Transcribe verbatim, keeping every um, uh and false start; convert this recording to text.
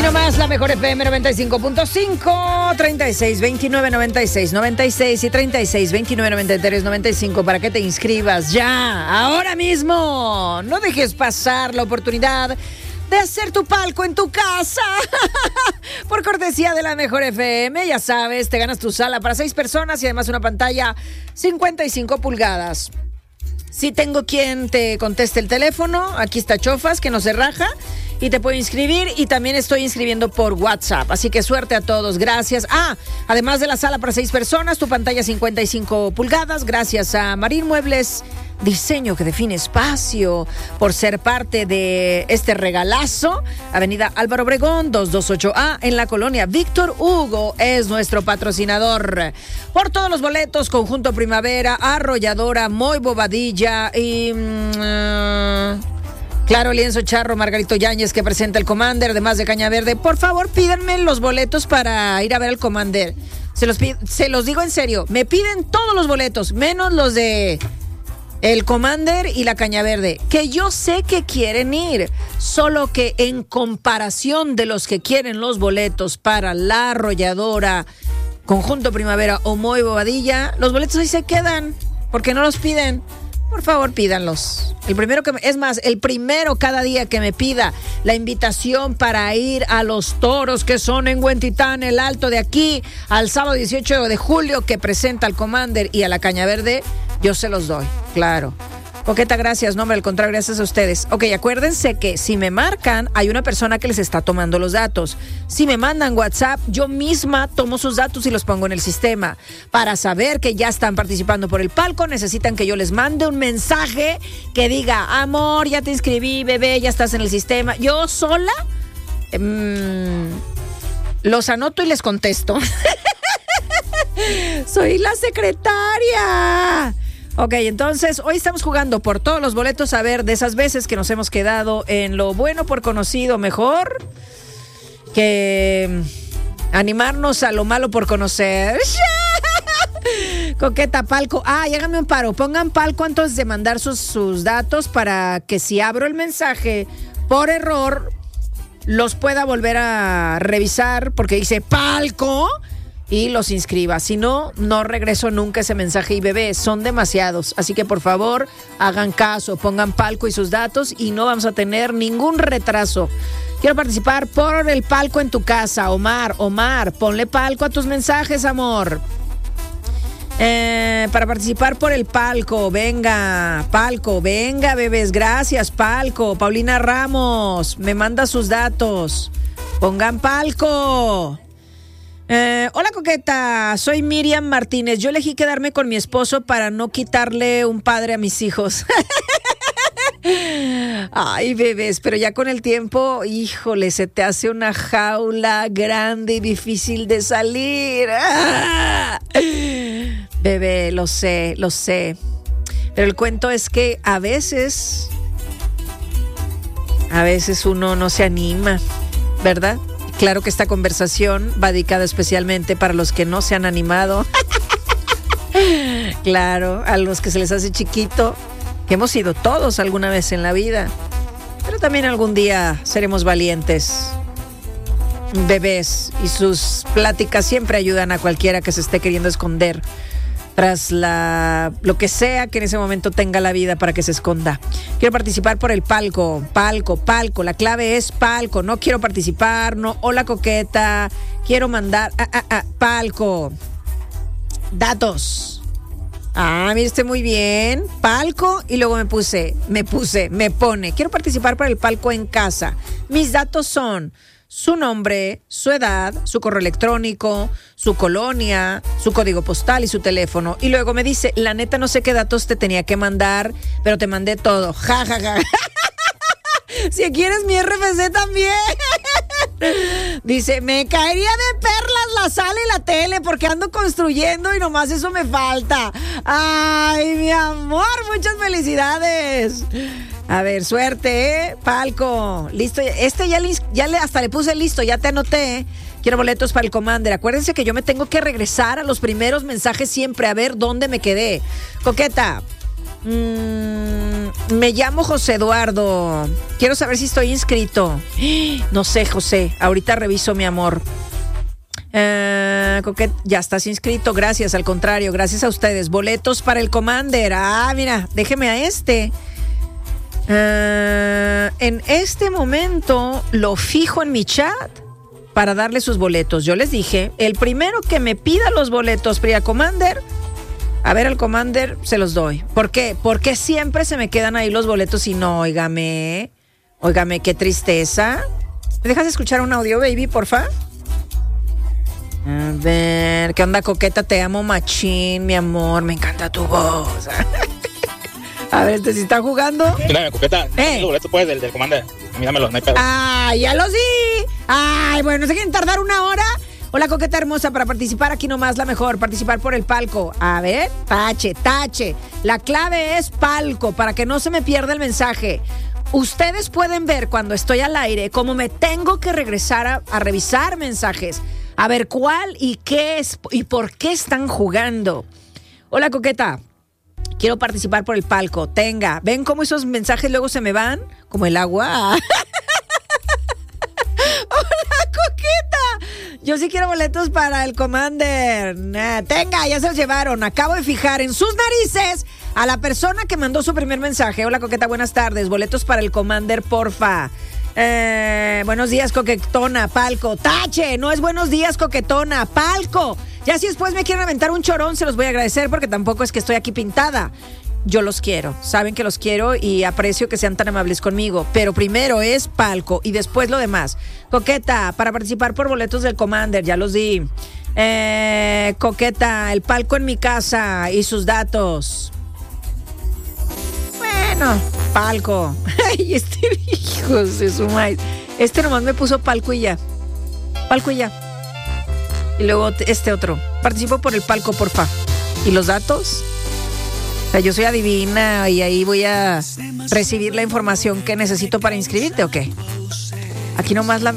nomás la mejor F M noventa y cinco punto cinco, treinta y seis, veintinueve, noventa y seis, noventa y seis y treinta y seis, veintinueve, noventa y tres, noventa y cinco para que te inscribas ya, ahora mismo. No dejes pasar la oportunidad de hacer tu palco en tu casa. Por cortesía de la mejor F M, ya sabes, te ganas tu sala para seis personas y además una pantalla cincuenta y cinco pulgadas. Si tengo quien te conteste el teléfono, aquí está Chofas, que no se raja, y te puedo inscribir, y también estoy inscribiendo por WhatsApp, así que suerte a todos, gracias. Ah, además de la sala para seis personas, tu pantalla cincuenta y cinco pulgadas, gracias a Marín Muebles, diseño que define espacio, por ser parte de este regalazo. Avenida Álvaro Obregón, doscientos veintiocho A, en la colonia Víctor Hugo, es nuestro patrocinador. Por todos los boletos, Conjunto Primavera, Arrolladora, Moy Bobadilla y... Uh, Claro, Lienzo Charro, Margarito Yáñez, que presenta el Commander, además de Caña Verde. Por favor, pídanme los boletos para ir a ver al Commander. Se los, se los digo en serio, me piden todos los boletos, menos los de el Commander y la Caña Verde, que yo sé que quieren ir, solo que en comparación de los que quieren los boletos para la Arrolladora, Conjunto Primavera o Moy Bobadilla, los boletos ahí se quedan, porque no los piden. Por favor, pídanlos. El primero que me, es más, el primero cada día que me pida la invitación para ir a los toros que son en Huentitán, el Alto, de aquí al sábado dieciocho de julio, que presenta al Commander y a la Caña Verde, yo se los doy, claro. Coqueta, gracias. No, hombre, al contrario, gracias a ustedes. Ok, acuérdense que si me marcan, hay una persona que les está tomando los datos. Si me mandan WhatsApp, yo misma tomo sus datos y los pongo en el sistema. Para saber que ya están participando por el palco, necesitan que yo les mande un mensaje que diga: amor, ya te inscribí, bebé, ya estás en el sistema. Yo sola mmm, los anoto y les contesto. Soy la secretaria. Ok, entonces hoy estamos jugando por todos los boletos, a ver, de esas veces que nos hemos quedado en lo bueno por conocido mejor que animarnos a lo malo por conocer. Coqueta, palco. Ah, háganme un paro, pongan palco antes de mandar sus, sus datos para que si abro el mensaje por error los pueda volver a revisar, porque dice palco y los inscriba. Si no, no regreso nunca ese mensaje. Y bebé, son demasiados, así que por favor hagan caso, pongan palco y sus datos y no vamos a tener ningún retraso. Quiero participar por el palco en tu casa. Omar, Omar, ponle palco a tus mensajes, amor. Eh, para participar por el palco, venga, palco, venga, bebés, gracias, palco. Paulina Ramos, me manda sus datos. Pongan palco. Eh, hola, Coqueta, soy Miriam Martínez. Yo elegí quedarme con mi esposo para no quitarle un padre a mis hijos. Ay, bebés, pero ya con el tiempo, híjole, se te hace una jaula grande y difícil de salir. ¡Ah! Bebé, lo sé, lo sé. Pero el cuento es que a veces, a veces uno no se anima, ¿verdad? Claro que esta conversación va dedicada especialmente para los que no se han animado. Claro, a los que se les hace chiquito, que hemos sido todos alguna vez en la vida. Pero también algún día seremos valientes. Bebés, y sus pláticas siempre ayudan a cualquiera que se esté queriendo esconder tras la lo que sea que en ese momento tenga la vida para que se esconda. Quiero participar por el palco, palco, palco, la clave es palco. No quiero participar, no, hola, Coqueta, quiero mandar, ah, ah, ah, palco, datos. Ah, mire usted, muy bien, palco, y luego me puse, me puse, me pone, quiero participar por el palco en casa. Mis datos son su nombre, su edad, su correo electrónico, su colonia, su código postal y su teléfono. Y luego me dice, la neta no sé qué datos te tenía que mandar, pero te mandé todo. Ja, ja, ja. Si quieres mi R F C también. Dice, me caería de perlas la sala y la tele porque ando construyendo y nomás eso me falta. Ay, mi amor, muchas felicidades. A ver, suerte, ¿eh? Palco, listo. Este ya, le, ya le, hasta le puse listo, ya te anoté, ¿eh? Quiero boletos para el Commander. Acuérdense que yo me tengo que regresar a los primeros mensajes siempre a ver dónde me quedé. Coqueta, mmm, Me llamo José Eduardo. Quiero saber si estoy inscrito. No sé, José. Ahorita reviso, mi amor. Uh, Coquet, ya estás inscrito. Gracias, al contrario, gracias a ustedes. Boletos para el Commander. Ah, mira, déjeme a este. Uh, en este momento lo fijo en mi chat para darle sus boletos. Yo les dije, el primero que me pida los boletos para ir a Commander, a ver, al Commander se los doy. ¿Por qué? Porque siempre se me quedan ahí los boletos y no, óigame, óigame, qué tristeza. ¿Me dejas escuchar un audio, baby, porfa? A ver, ¿qué onda, Coqueta? Te amo, machín, mi amor, me encanta tu voz. A ver, ¿te si está jugando? Mira, Coqueta, ¿Eh? los boletos pues del, del Commander. Míramelo, no hay pedo. ¡Ay, ya los di! ¡Ay, bueno, ¿se quieren tardar una hora? Hola, Coqueta hermosa, para participar aquí nomás la mejor, participar por el palco. A ver, tache, tache. La clave es palco, para que no se me pierda el mensaje. Ustedes pueden ver cuando estoy al aire cómo me tengo que regresar a, a revisar mensajes. A ver cuál y qué es y por qué están jugando. Hola, Coqueta. Quiero participar por el palco. Tenga. ¿Ven cómo esos mensajes luego se me van? Como el agua. Hola, Coqueta. Yo sí quiero boletos para el Commander. Nah, tenga, ya se los llevaron. Acabo de fijar en sus narices a la persona que mandó su primer mensaje. Hola, Coqueta, buenas tardes. Boletos para el Commander, porfa. Eh, buenos días, coquetona, palco. Tache, no es buenos días, coquetona, palco. Ya si después me quieren aventar un chorón, se los voy a agradecer porque tampoco es que estoy aquí pintada. Yo los quiero, saben que los quiero y aprecio que sean tan amables conmigo. Pero primero es palco y después lo demás. Coqueta, para participar por boletos del Commander, ya los di. Eh, Coqueta, el palco en mi casa y sus datos. Bueno, palco. Ay, este hijo de su maíz. Este nomás me puso palco y ya. Palco y ya. Y luego este otro. Participo por el palco, porfa. ¿Y los datos? O sea, yo soy adivina y ahí voy a recibir la información que necesito para inscribirte, ¿o qué? Aquí nomás la...